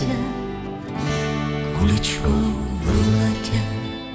letě, kuličkou v ruletě.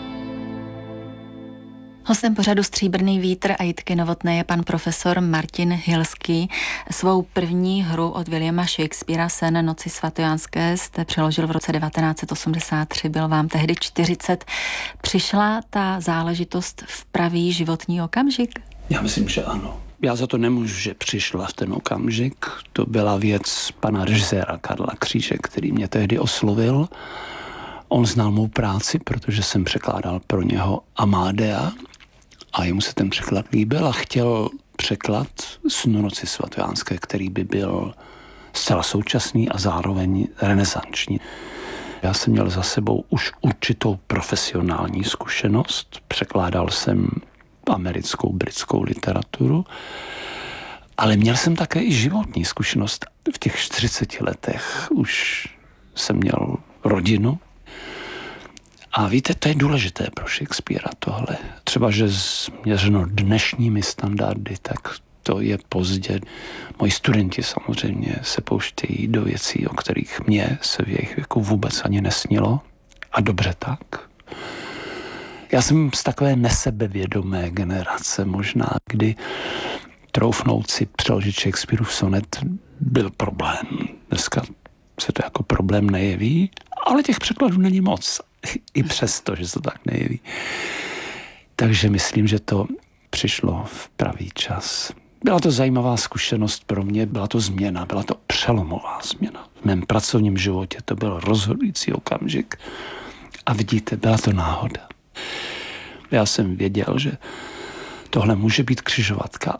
Hostem pořadu Stříbrný vítr a Jitky Novotné je pan profesor Martin Hilský. Svou první hru od Williama Shakespearea Sen noci svatojánské jste přeložil v roce 1983, byl vám tehdy 40. Přišla ta záležitost v pravý životní okamžik? Já myslím, že ano. Já za to nemůžu, že přišla v ten okamžik. To byla věc pana režiséra Karla Kříže, který mě tehdy oslovil. On znal mou práci, protože jsem překládal pro něho Amadea a jemu se ten překlad líbil a chtěl překlad Snu noci svatojánské, který by byl zcela současný a zároveň renesanční. Já jsem měl za sebou už určitou profesionální zkušenost. Překládal jsem americkou, britskou literaturu, ale měl jsem také i životní zkušenost. V těch 40 letech už jsem měl rodinu. A víte, to je důležité pro Shakespearea tohle. Třeba, že změřeno dnešními standardy, tak to je pozdě. Moji studenti samozřejmě se pouštějí do věcí, o kterých mě se v jejich věku vůbec ani nesnilo. A dobře tak. Já jsem z takové nesebevědomé generace možná, kdy troufnout si přeložit Shakespeareův sonet byl problém. Dneska se to jako problém nejeví, ale těch překladů není moc. I přesto, že se to tak nejeví. Takže myslím, že to přišlo v pravý čas. Byla to zajímavá zkušenost pro mě, byla to změna, byla to přelomová změna. V mém pracovním životě to byl rozhodující okamžik. A vidíte, byla to náhoda. Já jsem věděl, že tohle může být křižovatka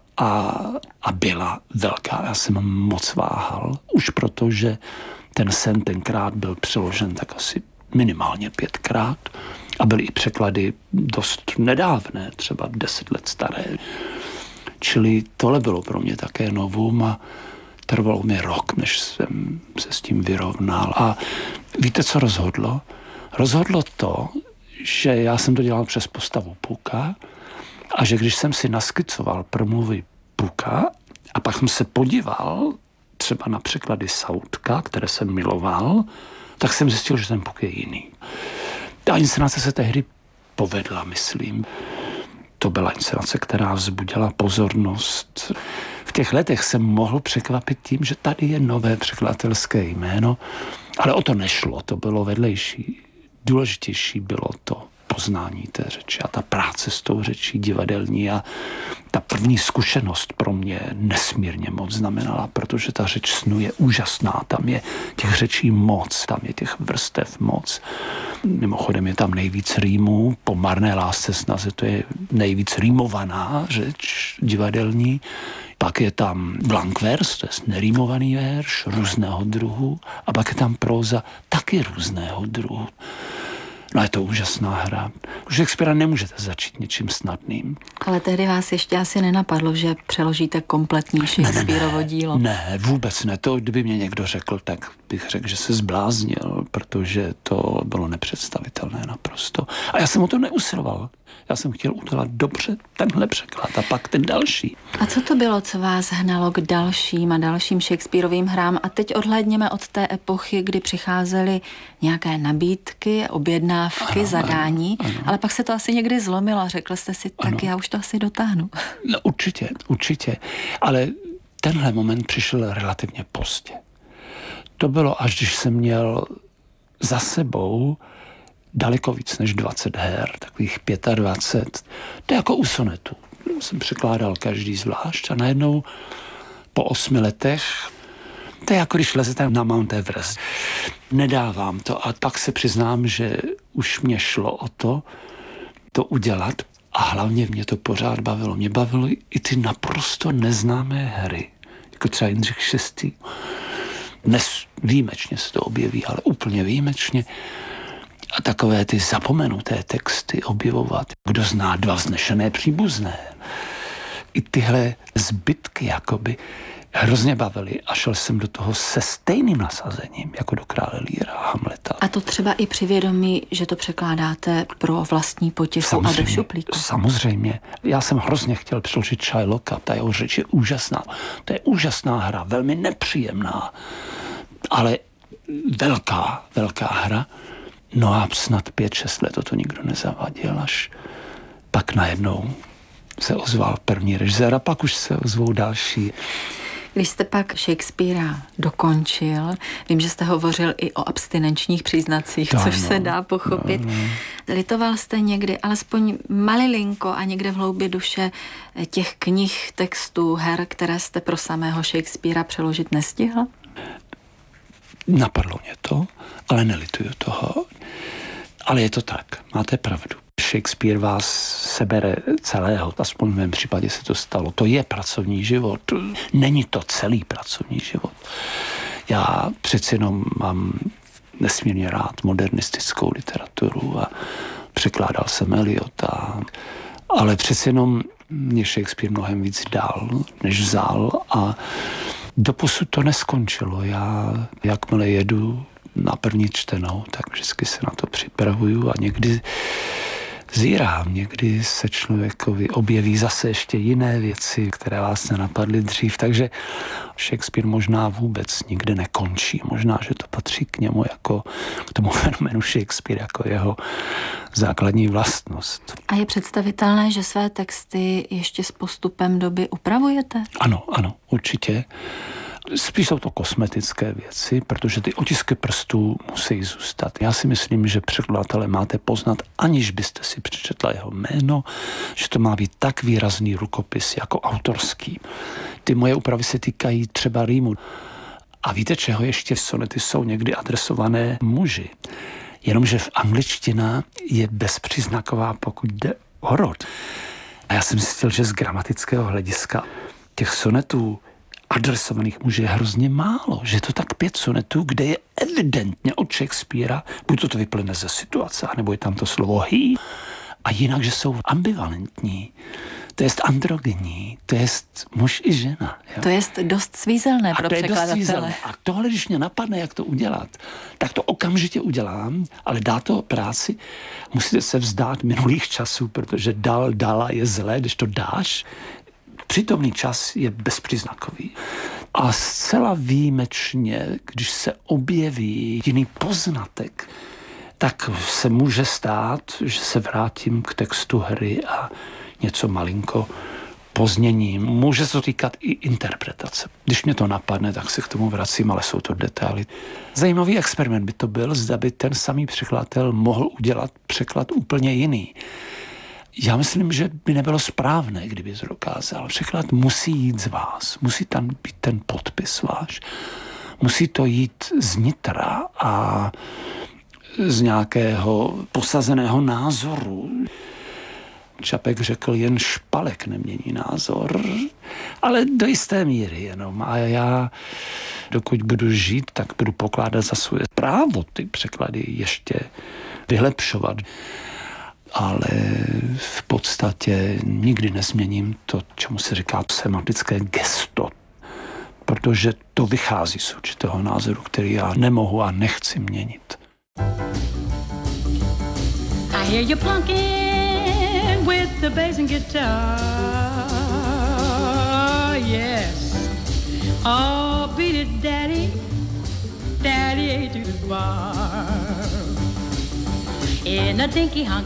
a byla velká. Já jsem moc váhal, už proto, že ten sen tenkrát byl přeložen tak asi minimálně 5krát a byly i překlady dost nedávné, třeba 10 let staré. Čili tohle bylo pro mě také novum a trvalo mi rok, než jsem se s tím vyrovnal. A víte, co rozhodlo? Rozhodlo to, že já jsem to dělal přes postavu Puka a že když jsem si naskicoval promluvy Puka a pak jsem se podíval třeba na překlady Southka, které jsem miloval, tak jsem zjistil, že ten Puk je jiný. Ta inscenace se tehdy povedla, myslím. To byla inscenace, která vzbudila pozornost. V těch letech jsem mohl překvapit tím, že tady je nové překladatelské jméno, ale o to nešlo, to bylo vedlejší. Důležitější bylo to poznání té řeči a ta práce s tou řečí divadelní a ta první zkušenost pro mě nesmírně moc znamenala, protože ta řeč snu je úžasná, tam je těch řečí moc, tam je těch vrstev moc. Mimochodem je tam nejvíc rýmů, po marné lásce snaze to je nejvíc rýmovaná řeč divadelní, pak je tam blank vers, to je nerýmovaný verš různého druhu a pak je tam próza taky různého druhu. No je to úžasná hra. U Shakespearea nemůžete začít něčím snadným. Ale tehdy vás ještě asi nenapadlo, že přeložíte kompletní Shakespearovo dílo. Ne, vůbec ne. To, kdyby mě někdo řekl, tak bych řekl, že se zbláznil, protože to bylo nepředstavitelné naprosto. A já jsem o to neusiloval. Já jsem chtěl udělat dobře tenhle překlad a pak ten další. A co to bylo, co vás hnalo k dalším a dalším Shakespearovým hrám? A teď odhlédněme od té epochy, kdy přicházely nějaké nabídky, objednávky, zadání, ano. Ale pak se to asi někdy zlomilo a řekl jste si, tak já už to asi dotáhnu. No určitě. Ale tenhle moment přišel relativně pozdě. To bylo, až když jsem měl za sebou daleko víc než 20 her, takových 25. To je jako u sonetu. Jsem překládal každý zvlášť a najednou po 8 letech, to je jako když lezete na Mount Everest. Nedávám to a tak se přiznám, že už mě šlo o to udělat a hlavně mě to pořád bavilo. Mě bavily i ty naprosto neznámé hry, jako třeba Jindřich VI. Dnes výjimečně se to objeví, ale úplně výjimečně. A takové ty zapomenuté texty objevovat. Kdo zná 2 vznešené příbuzné. I tyhle zbytky jakoby hrozně bavily a šel jsem do toho se stejným nasazením jako do Krále Leara a Hamleta. A to třeba i při vědomí, že to překládáte pro vlastní potěchu a do šuplíku. Samozřejmě. Já jsem hrozně chtěl přeložit Shylocka. Ta jeho řeč je úžasná. To je úžasná hra, velmi nepříjemná. Ale velká hra. No a snad 5-6 let to nikdo nezavadil, až pak najednou se ozval první režisér a pak už se ozvou další. Když jste pak Shakespearea dokončil, vím, že jste hovořil i o abstinenčních příznacích, což se dá pochopit. Litoval jste někdy alespoň malilinko a někde v hloubi duše těch knih, textů, her, které jste pro samého Shakespearea přeložit nestihl? Napadlo mě to, ale nelituju toho. Ale je to tak, máte pravdu. Shakespeare vás sebere celého, aspoň v mém případě se to stalo. To je pracovní život, není to celý pracovní život. Já přeci jenom mám nesmírně rád modernistickou literaturu a překládal jsem Eliota, ale přeci jenom mě Shakespeare mnohem víc dal, než vzal a doposud to neskončilo. Já jakmile jedu na první čtenou, tak vždycky se na to připravuju a někdy zírám, někdy se člověkovi objeví zase ještě jiné věci, které vás nenapadly dřív, takže Shakespeare možná vůbec nikdy nekončí. Možná, že to patří k němu jako k tomu fenoménu Shakespeare jako jeho základní vlastnost. A je představitelné, že své texty ještě s postupem doby upravujete? Ano, určitě. Spíš jsou to kosmetické věci, protože ty otisky prstů musí zůstat. Já si myslím, že překladatele máte poznat, aniž byste si přečetla jeho jméno, že to má být tak výrazný rukopis jako autorský. Ty moje úpravy se týkají třeba rýmu. A víte čeho, ještě sonety jsou někdy adresované muži. Jenomže v angličtina je bezpříznaková, pokud jde o rod. A já jsem zjistil, že z gramatického hlediska těch sonetů adresovaných mužů je hrozně málo, že je to tak 5 sonetů, kde je evidentně od Shakespearea, buď to vyplyne ze situace, nebo je tam to slovo he, a jinak, že jsou ambivalentní, to jest androgenní, to jest muž i žena. Jo? To jest dost svízelné pro překladatele. A tohle, když mě napadne, jak to udělat, tak to okamžitě udělám, ale dá to práci, musíte se vzdát minulých časů, protože dala je zlé, když to dáš, přítomný čas je bezpříznakový. A zcela výjimečně, když se objeví jiný poznatek, tak se může stát, že se vrátím k textu hry a něco malinko pozměním. Může se to týkat i interpretace. Když mě to napadne, tak se k tomu vracím, ale jsou to detaily. Zajímavý experiment by to byl, zda by ten samý překladatel mohl udělat překlad úplně jiný. Já myslím, že by nebylo správné, kdyby to dokázal. Překlad musí jít z vás, musí tam být ten podpis váš. Musí to jít znitra a z nějakého posazeného názoru. Čapek řekl, jen špalek nemění názor, ale do jisté míry jenom. A já, dokud budu žít, tak budu pokládat za svoje právo ty překlady ještě vylepšovat. Ale v podstatě nikdy nezměním to, čemu se říká semantické gesto, protože to vychází z určitého názoru, který já nemohu a nechci měnit. I hear you plunking with the bass and guitar, yes. Oh, beat it, daddy, daddy, to the bar. In a dinky honky